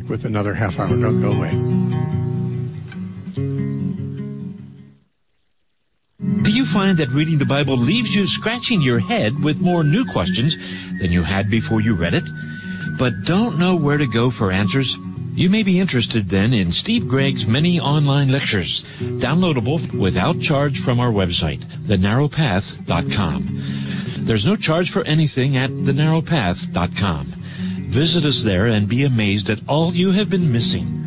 with another half hour. Don't go away. Do you find that reading the Bible leaves you scratching your head with more new questions than you had before you read it, but don't know where to go for answers? You may be interested then in Steve Gregg's many online lectures, downloadable without charge from our website, thenarrowpath.com. There's no charge for anything at thenarrowpath.com. Visit us there and be amazed at all you have been missing.